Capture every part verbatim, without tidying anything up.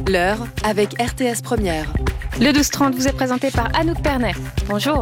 L'heure avec R T S Première. Le douze trente vous est présenté par Anouk Pernet. Bonjour.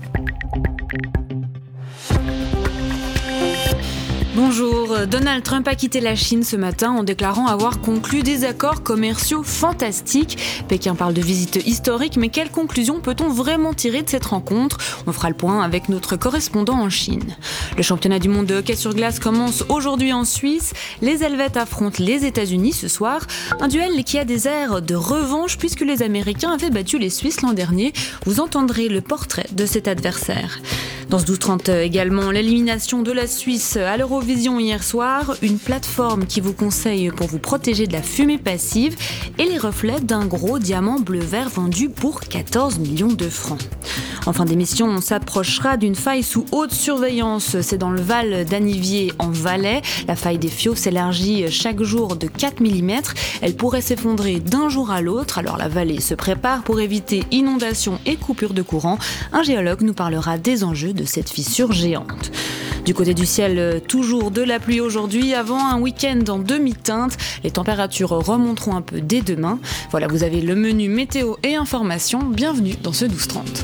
Bonjour, Donald Trump a quitté la Chine ce matin en déclarant avoir conclu des accords commerciaux fantastiques. Pékin parle de visite historique, mais quelles conclusions peut-on vraiment tirer de cette rencontre ? On fera le point avec notre correspondant en Chine. Le championnat du monde de hockey sur glace commence aujourd'hui en Suisse. Les Helvètes affrontent les États-Unis ce soir. Un duel qui a des airs de revanche puisque les Américains avaient battu les Suisses l'an dernier. Vous entendrez le portrait de cet adversaire. Dans ce douze trente également, l'élimination de la Suisse à l'Eurovision hier soir, une plateforme qui vous conseille pour vous protéger de la fumée passive et les reflets d'un gros diamant bleu-vert vendu pour quatorze millions de francs. En fin d'émission, on s'approchera d'une faille sous haute surveillance. C'est dans le Val d'Anniviers en Valais. La faille des Fiaux s'élargit chaque jour de quatre millimètres. Elle pourrait s'effondrer d'un jour à l'autre. Alors la vallée se prépare pour éviter inondations et coupures de courant. Un géologue nous parlera des enjeux de cette fissure géante. Du côté du ciel, toujours de la pluie aujourd'hui, avant un week-end en demi-teinte. Les températures remonteront un peu dès demain. Voilà, vous avez le menu météo et information. Bienvenue dans ce douze trente.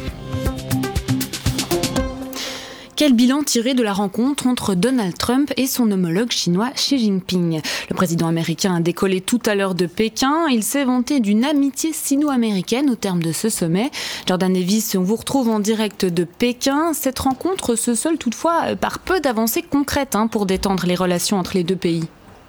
Quel bilan tirer de la rencontre entre Donald Trump et son homologue chinois Xi Jinping ? Le président américain a décollé tout à l'heure de Pékin. Il s'est vanté d'une amitié sino-américaine au terme de ce sommet. Jordan Davis, on vous retrouve en direct de Pékin. Cette rencontre se solde toutefois par peu d'avancées concrètes hein, pour détendre les relations entre les deux pays.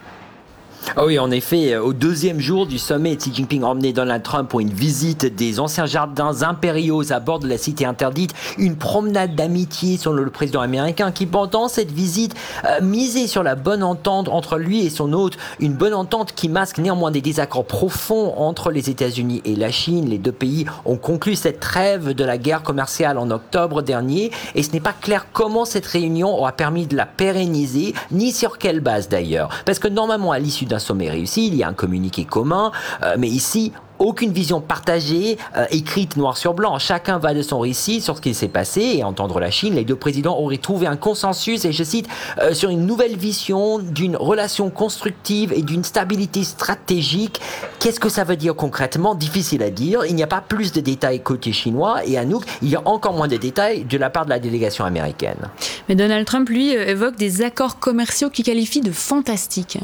Ah oui, en effet, au deuxième jour du sommet, Xi Jinping a emmené Donald Trump pour une visite des anciens jardins impériaux à bord de la cité interdite, une promenade d'amitié selon le président américain qui, pendant cette visite, euh, misait sur la bonne entente entre lui et son hôte, une bonne entente qui masque néanmoins des désaccords profonds entre les États-Unis et la Chine. Les deux pays ont conclu cette trêve de la guerre commerciale en octobre dernier et ce n'est pas clair comment cette réunion aura permis de la pérenniser, ni sur quelle base d'ailleurs. Parce que normalement, à l'issue d'un sommet réussi, il y a un communiqué commun, euh, mais ici, aucune vision partagée, euh, écrite noir sur blanc. Chacun va de son récit sur ce qui s'est passé et entendre la Chine. Les deux présidents auraient trouvé un consensus, et je cite, euh, sur une nouvelle vision d'une relation constructive et d'une stabilité stratégique. Qu'est-ce que ça veut dire concrètement ? Difficile à dire. Il n'y a pas plus de détails côté chinois et à nous, il y a encore moins de détails de la part de la délégation américaine. Mais Donald Trump, lui, évoque des accords commerciaux qu'il qualifie de fantastiques.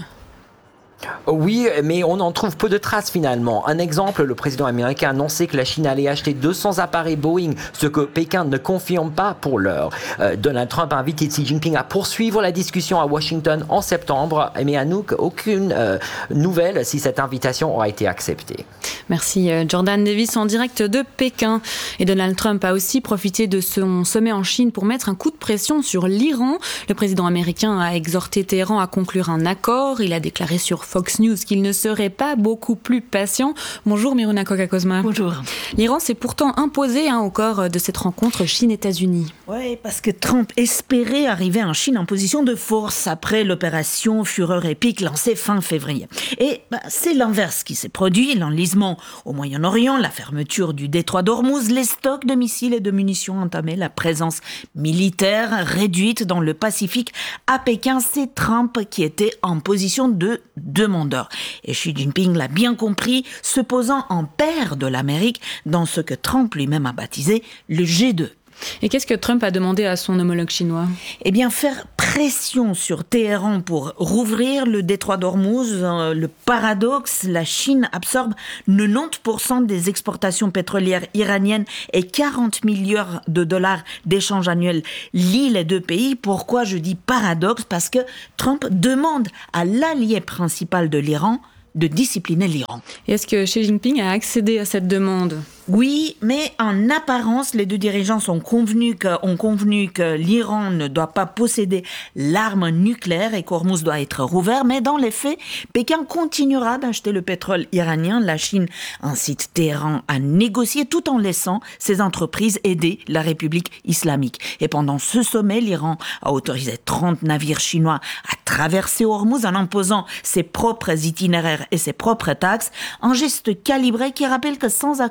Oui, mais on en trouve peu de traces finalement. Un exemple, le président américain a annoncé que la Chine allait acheter deux cents appareils Boeing, ce que Pékin ne confirme pas pour l'heure. Euh, Donald Trump a invité Xi Jinping à poursuivre la discussion à Washington en septembre, mais à nous, aucune euh, nouvelle si cette invitation aura été acceptée. Merci Jordan Davis en direct de Pékin. Et Donald Trump a aussi profité de son sommet en Chine pour mettre un coup de pression sur l'Iran. Le président américain a exhorté Téhéran à conclure un accord. Il a déclaré sur Fox News qu'il ne serait pas beaucoup plus patient. Bonjour Miruna Koka-Kozma. Bonjour. L'Iran s'est pourtant imposé hein, au corps de cette rencontre Chine-États-Unis. Oui, parce que Trump espérait arriver en Chine en position de force après l'opération Fureur épique lancée fin février. Et bah, c'est l'inverse qui s'est produit. L'enlisement au Moyen-Orient, la fermeture du détroit d'Ormuz, les stocks de missiles et de munitions entamés, la présence militaire réduite dans le Pacifique. À Pékin, c'est Trump qui était en position de demandeur. Et Xi Jinping l'a bien compris, se posant en père de l'Amérique dans ce que Trump lui-même a baptisé le G deux. Et qu'est-ce que Trump a demandé à son homologue chinois ? Eh bien, faire pression sur Téhéran pour rouvrir le détroit d'Ormuz. Le paradoxe, la Chine absorbe quatre-vingt-dix pour cent des exportations pétrolières iraniennes et quarante milliards de dollars d'échanges annuels lient les deux pays. Pourquoi je dis paradoxe ? Parce que Trump demande à l'allié principal de l'Iran de discipliner l'Iran. Et est-ce que Xi Jinping a accédé à cette demande ? Oui, mais en apparence, les deux dirigeants sont convenus que, ont convenu que l'Iran ne doit pas posséder l'arme nucléaire et qu'Ormuz doit être rouvert. Mais dans les faits, Pékin continuera d'acheter le pétrole iranien. La Chine incite Téhéran à négocier tout en laissant ses entreprises aider la République islamique. Et pendant ce sommet, l'Iran a autorisé trente navires chinois à traverser Ormuz en imposant ses propres itinéraires et ses propres taxes. Un geste calibré qui rappelle que sans accord avec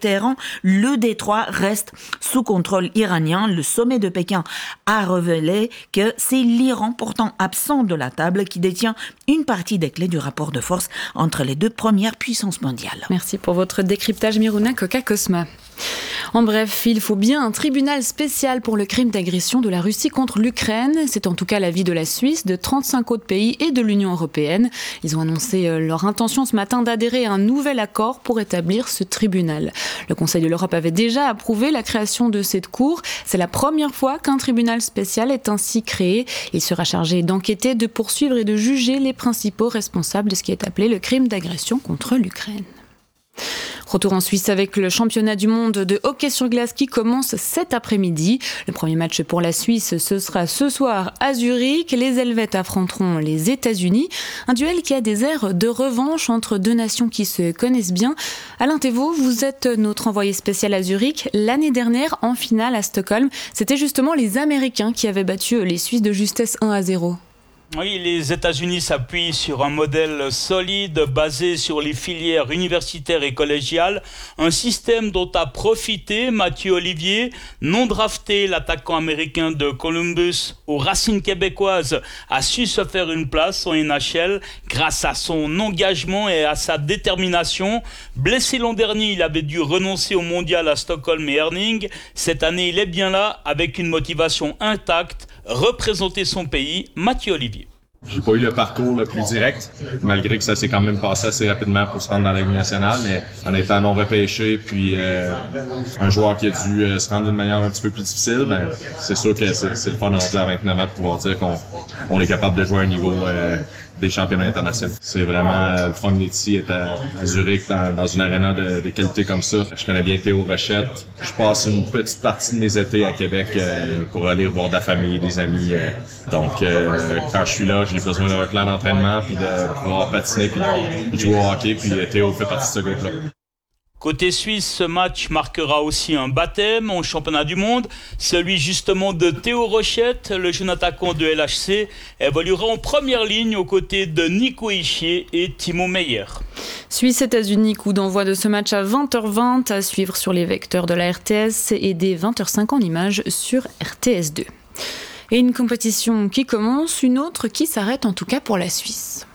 Téhéran, le détroit reste sous contrôle iranien. Le sommet de Pékin a révélé que c'est l'Iran, pourtant absent de la table, qui détient une partie des clés du rapport de force entre les deux premières puissances mondiales. Merci pour votre décryptage, Miruna Koka-Cosma. En bref, il faut bien un tribunal spécial pour le crime d'agression de la Russie contre l'Ukraine. C'est en tout cas l'avis de la Suisse, de trente-cinq autres pays et de l'Union européenne. Ils ont annoncé leur intention ce matin d'adhérer à un nouvel accord pour établir ce tribunal. Le Conseil de l'Europe avait déjà approuvé la création de cette cour. C'est la première fois qu'un tribunal spécial est ainsi créé. Il sera chargé d'enquêter, de poursuivre et de juger les principaux responsables de ce qui est appelé le crime d'agression contre l'Ukraine. Retour en Suisse avec le championnat du monde de hockey sur glace qui commence cet après-midi. Le premier match pour la Suisse, ce sera ce soir à Zurich. Les Helvètes affronteront les États-Unis. Un duel qui a des airs de revanche entre deux nations qui se connaissent bien. Alain Thévault, vous êtes notre envoyé spécial à Zurich. L'année dernière, en finale à Stockholm, c'était justement les Américains qui avaient battu les Suisses de justesse un à zéro. Oui, les États-Unis s'appuient sur un modèle solide basé sur les filières universitaires et collégiales, un système dont a profité Mathieu Olivier, non drafté, l'attaquant américain de Columbus aux racines québécoises, a su se faire une place en N H L grâce à son engagement et à sa détermination. Blessé l'an dernier, il avait dû renoncer au mondial à Stockholm et Herning. Cette année, il est bien là avec une motivation intacte, représenter son pays. Mathieu Olivier. J'ai pas eu le parcours le plus direct, malgré que ça s'est quand même passé assez rapidement pour se rendre dans la Ligue nationale, mais en étant non repêché, puis euh, un joueur qui a dû euh, se rendre d'une manière un petit peu plus difficile, ben c'est sûr que c'est, c'est le fun de rentrer à vingt-neuf ans de pouvoir dire qu'on on est capable de jouer à un niveau euh, des championnats internationaux. C'est vraiment euh, le fun d'ici, être à, à Zurich, dans, dans une aréna de, de qualité comme ça. Je connais bien Théo Rochette. Je passe une petite partie de mes étés à Québec euh, pour aller voir de la famille, des amis. Euh, donc, euh, quand je suis là, j'ai besoin d'un plan d'entraînement, puis de pouvoir patiner, puis jouer au hockey, puis Théo fait partie de ce groupe-là. Côté suisse, ce match marquera aussi un baptême au championnat du monde, celui justement de Théo Rochette, le jeune attaquant de L H C, évoluera en première ligne aux côtés de Nico Hischier et Timo Meyer. Suisse-États-Unis, coup d'envoi de ce match à vingt heures vingt, à suivre sur les vecteurs de la R T S et dès vingt heures cinq en images sur R T S deux. Et une compétition qui commence, une autre qui s'arrête en tout cas pour la Suisse.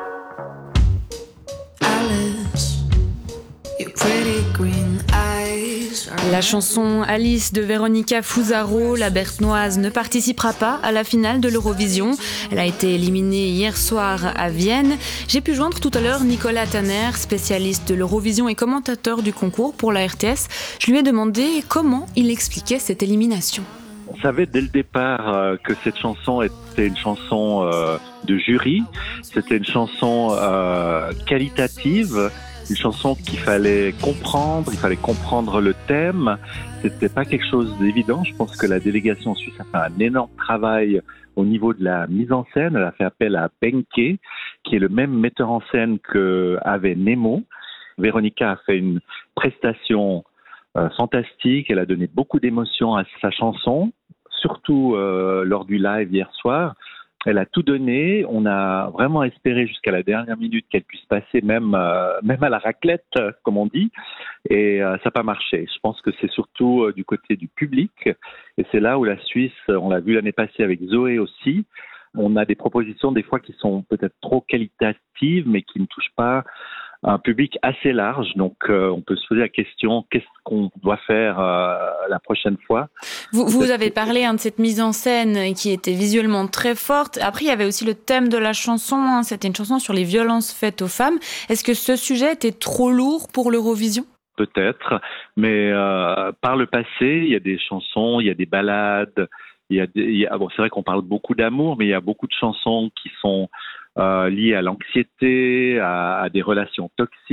La chanson Alice de Véronica Fusaro, la Berthnoise, ne participera pas à la finale de l'Eurovision. Elle a été éliminée hier soir à Vienne. J'ai pu joindre tout à l'heure Nicolas Tanner, spécialiste de l'Eurovision et commentateur du concours pour la R T S. Je lui ai demandé comment il expliquait cette élimination. On savait dès le départ euh, que cette chanson était une chanson euh, de jury. C'était une chanson euh, qualitative. Une chanson qu'il fallait comprendre, il fallait comprendre le thème. C'était pas quelque chose d'évident. Je pense que la délégation suisse a fait un énorme travail au niveau de la mise en scène. Elle a fait appel à Benke, qui est le même metteur en scène qu'avait Nemo. Véronica a fait une prestation euh, fantastique. Elle a donné beaucoup d'émotions à sa chanson, surtout euh, lors du live hier soir. Elle a tout donné. On a vraiment espéré jusqu'à la dernière minute qu'elle puisse passer même euh, même à la raclette, euh, comme on dit. Et euh, ça n'a pas marché. Je pense que c'est surtout euh, du côté du public. Et c'est là où la Suisse, on l'a vu l'année passée avec Zoé aussi, on a des propositions des fois qui sont peut-être trop qualitatives, mais qui ne touchent pas un public assez large. Donc, euh, on peut se poser la question, qu'est-ce qu'on doit faire euh, la prochaine fois ? Vous, vous avez parlé hein, de cette mise en scène qui était visuellement très forte. Après, il y avait aussi le thème de la chanson. Hein. C'était une chanson sur les violences faites aux femmes. Est-ce que ce sujet était trop lourd pour l'Eurovision ? Peut-être, mais euh, par le passé, il y a des chansons, il y a des ballades. Il y a des, il y a, bon, c'est vrai qu'on parle beaucoup d'amour, mais il y a beaucoup de chansons qui sont euh, liées à l'anxiété, à, à des relations toxiques.